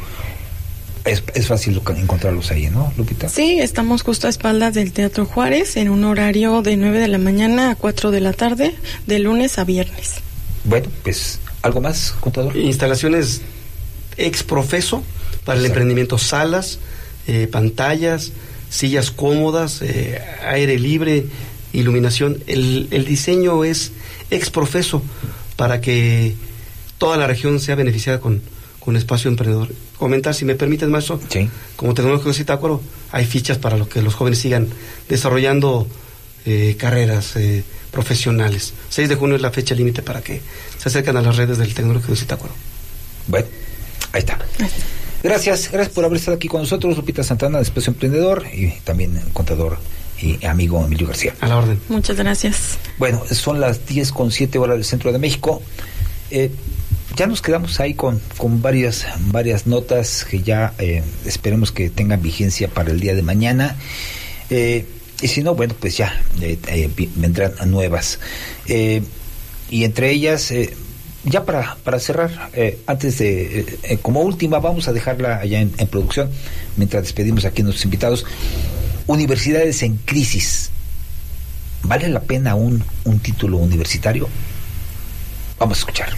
es fácil encontrarlos ahí, ¿no, Lupita? Sí, estamos justo a espaldas del Teatro Juárez, en un horario de 9 de la mañana a 4 de la tarde, de lunes a viernes. Bueno, pues, ¿algo más, contador? Instalaciones ex profeso para el emprendimiento, salas, pantallas, sillas cómodas, aire libre, iluminación. El diseño es ex profeso para que toda la región sea beneficiada con Espacio Emprendedor. Comentar, si me permites, maestro, sí. Como Tecnológico de Zitácuaro, hay fichas para que los jóvenes sigan desarrollando carreras profesionales. 6 de junio es la fecha límite para que se acerquen a las redes del Tecnológico de Zitácuaro. Bueno, ahí está. Gracias por haber estado aquí con nosotros, Lupita Santana, de Espacio Emprendedor, y también el contador y amigo Emilio García. A la orden. Muchas gracias. Bueno, son las 10:07 horas del Centro de México. Ya nos quedamos ahí con varias notas que ya esperemos que tengan vigencia para el día de mañana. Y si no, bueno, pues ya vendrán nuevas. Y entre ellas, ya para cerrar, antes de, como última, vamos a dejarla allá en producción, mientras despedimos aquí a nuestros invitados. Universidades en crisis. ¿Vale la pena un título universitario? Vamos a escuchar.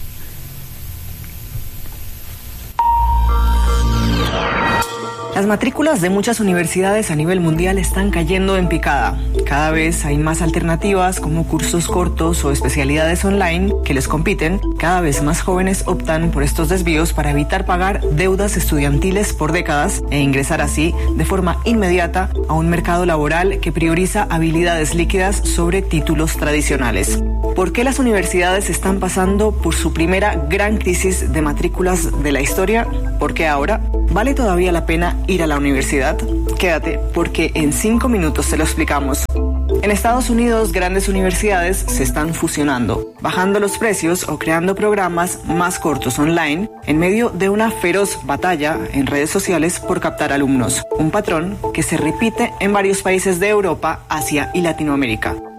Las matrículas de muchas universidades a nivel mundial están cayendo en picada. Cada vez hay más alternativas como cursos cortos o especialidades online que les compiten. Cada vez más jóvenes optan por estos desvíos para evitar pagar deudas estudiantiles por décadas e ingresar así de forma inmediata a un mercado laboral que prioriza habilidades líquidas sobre títulos tradicionales. ¿Por qué las universidades están pasando por su primera gran crisis de matrículas de la historia? ¿Por qué ahora? ¿Vale todavía la pena ir a la universidad? Quédate, porque en 5 minutos te lo explicamos. En Estados Unidos, grandes universidades se están fusionando, bajando los precios o creando programas más cortos online en medio de una feroz batalla en redes sociales por captar alumnos. Un patrón que se repite en varios países de Europa, Asia y Latinoamérica.